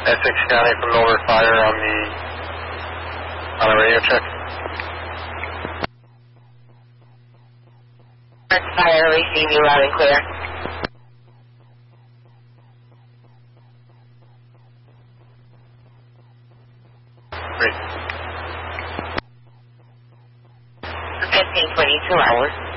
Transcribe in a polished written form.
Essex County from Nowhere Fire on the radio check. Fire, receive you loud and clear. Great. 15:22 hours.